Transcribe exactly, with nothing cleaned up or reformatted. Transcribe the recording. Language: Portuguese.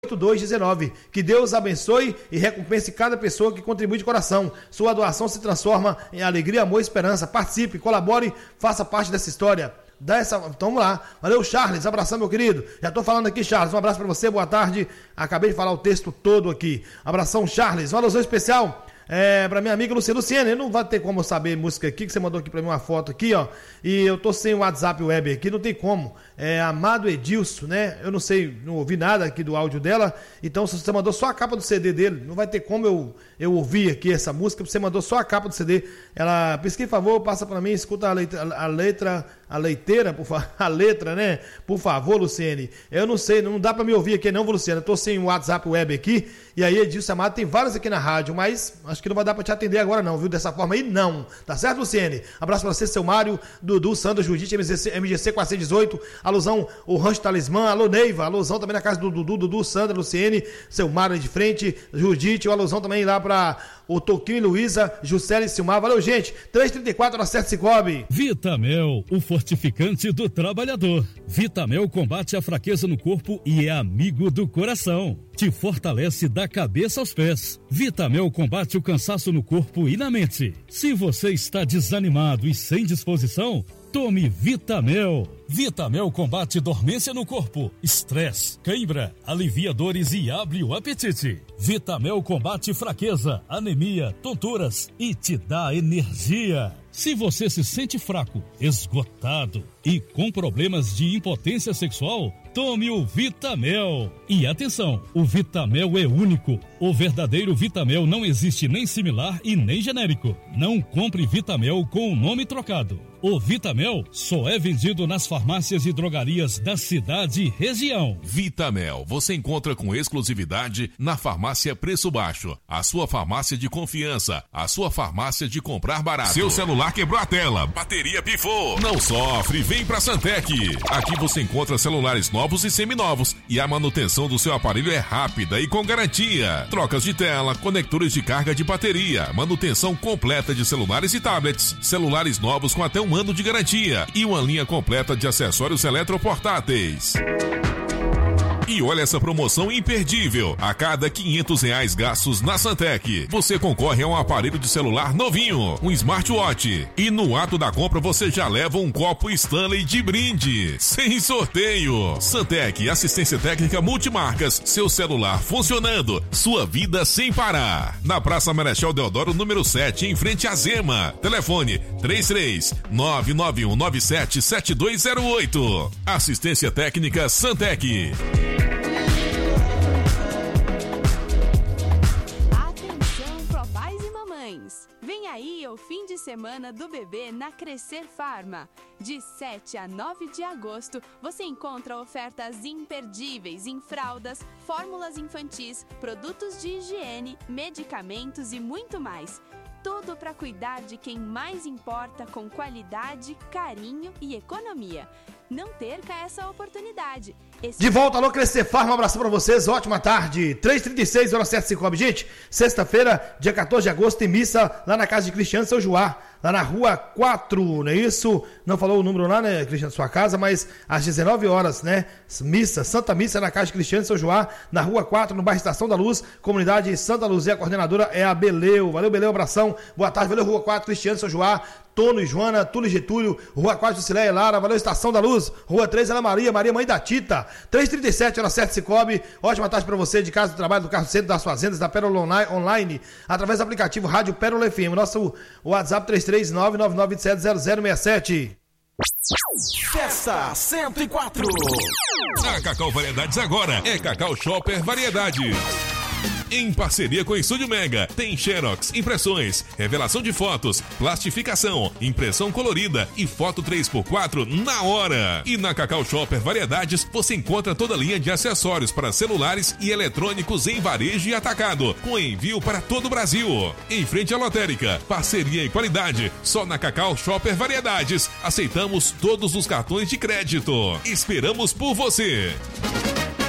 oito dois um nove. Que Deus abençoe e recompense cada pessoa que contribui de coração. Sua doação se transforma em alegria, amor e esperança. Participe, colabore, faça parte dessa história. Dá essa... Então vamos lá. Valeu, Charles. Abração, meu querido. Já estou falando aqui, Charles. Um abraço para você. Boa tarde. Acabei de falar o texto todo aqui. Abração, Charles. Uma alusão especial é, para minha amiga Luciana. Luciana, não vai ter como eu saber música aqui, que você mandou aqui para mim uma foto aqui, ó. E eu tô sem o WhatsApp web aqui, não tem como. É Amado Edilson, né? Eu não sei, não ouvi nada aqui do áudio dela. Então, se você mandou só a capa do C D dele, não vai ter como eu, eu ouvir aqui essa música. Você mandou só a capa do C D. Ela, pesquisa, por favor, passa para mim, escuta a letra, a letra, a leiteira, por favor, a letra, né? Por favor, Luciane. Eu não sei, não dá para me ouvir aqui não, Luciane. Eu tô sem o WhatsApp web aqui. E aí, Edilson Amado, tem vários aqui na rádio, mas acho que não vai dar para te atender agora não, viu? Dessa forma aí, não. Tá certo, Luciane? Abraço para você, seu Mário, Dudu, Sandra, Judite, M G C quatrocentos e dezoito, alusão, o Rancho Talismã, alô Neiva, alusão também na casa do Dudu, Dudu, Sandra, Luciene, seu Mário de frente, Judite, o alusão também lá para o Toquinho e Luísa, Juscelia e Silmar, valeu gente, três trinta e quatro na sete Cicobi. Vitamel, o fortificante do trabalhador. Vitamel combate a fraqueza no corpo e é amigo do coração. Te fortalece da cabeça aos pés. Vitamel combate o cansaço no corpo e na mente. Se você está desanimado e sem disposição, tome Vitamel. Vitamel combate dormência no corpo, estresse, cãibra, alivia dores e abre o apetite. Vitamel combate fraqueza, anemia, tonturas e te dá energia. Se você se sente fraco, esgotado e com problemas de impotência sexual, tome o Vitamel. E atenção, o Vitamel é único. O verdadeiro Vitamel não existe nem similar e nem genérico. Não compre Vitamel com o nome trocado. O Vitamel só é vendido nas farmácias e drogarias da cidade e região. Vitamel, você encontra com exclusividade na Farmácia Preço Baixo. A sua farmácia de confiança, a sua farmácia de comprar barato. Seu celular quebrou a tela, bateria pifou. Não sofre, vem pra Santec. Aqui você encontra celulares novos e seminovos e a manutenção do seu aparelho é rápida e com garantia. Trocas de tela, conectores de carga de bateria, manutenção completa de celulares e tablets, celulares novos com até um ano de garantia e uma linha completa de acessórios eletroportáteis. E olha essa promoção imperdível. A cada quinhentos reais gastos na Santec, você concorre a um aparelho de celular novinho, um smartwatch. E no ato da compra você já leva um copo Stanley de brinde, sem sorteio. Santec, assistência técnica multimarcas, seu celular funcionando, sua vida sem parar. Na Praça Marechal Deodoro, número sete, em frente à Zema. Telefone três três nove nove um nove sete sete dois zero oito. Assistência técnica Santec. Vem aí o fim de semana do bebê na Crescer Farma. De sete a nove de agosto, você encontra ofertas imperdíveis em fraldas, fórmulas infantis, produtos de higiene, medicamentos e muito mais. Tudo para cuidar de quem mais importa com qualidade, carinho e economia. Não perca essa oportunidade. Esse... De volta, alô, Crescer Farma, um abraço pra vocês, ótima tarde, três trinta e seis, hora sete Cicobi. Gente, sexta-feira, dia quatorze de agosto, tem missa lá na casa de Cristiano São Joá, lá na rua quatro, não é isso? Não falou o número lá, né, Cristiano, sua casa, mas às dezenove horas, né, missa, Santa Missa na casa de Cristiano São Joá, na rua quatro, no bairro Estação da Luz, comunidade Santa Luzia, a coordenadora é a Beleu. Valeu, Beleu, abração, boa tarde, valeu, rua quatro, Cristiano São Joá, Tono e Joana, Túlio e Getúlio, rua quatro, Cileia e Lara, valeu, Estação da Luz, rua três, Ana Maria, Maria Mãe da Tita, três trinta e sete, hora sete Cicobi. Ótima tarde para você de casa do trabalho, do carro centro, das fazendas, da Pérola Online, através do aplicativo Rádio Pérola F M. Nosso WhatsApp três três nove nove nove sete zero zero seis sete. Festa cento e quatro. A Cacau Variedades agora é Cacau Shopper Variedades. Em parceria com o Estúdio Mega, tem xerox, impressões, revelação de fotos, plastificação, impressão colorida e foto três por quatro na hora. E na Cacau Shopper Variedades, você encontra toda a linha de acessórios para celulares e eletrônicos em varejo e atacado, com envio para todo o Brasil. Em frente à lotérica, parceria e qualidade, só na Cacau Shopper Variedades. Aceitamos todos os cartões de crédito. Esperamos por você.